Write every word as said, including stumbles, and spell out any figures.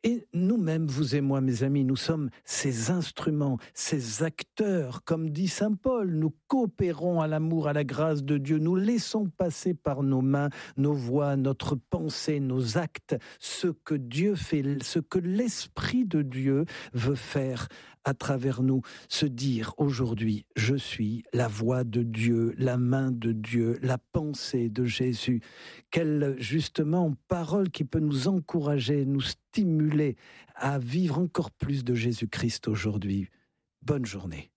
Et nous-mêmes, vous et moi, mes amis, nous sommes ces instruments, ces acteurs, comme dit saint Paul. Nous coopérons à l'amour, à la grâce de Dieu. Nous laissons passer par nos mains, nos voix, notre pensée, nos actes, ce que Dieu fait, ce que l'Esprit de Dieu veut faire à travers nous. Se dire aujourd'hui, je suis la voix de Dieu, la main de Dieu, la pensée de Jésus. Quelle, justement, parole qui peut nous encourager, nous stimuler à vivre encore plus de Jésus-Christ aujourd'hui. Bonne journée.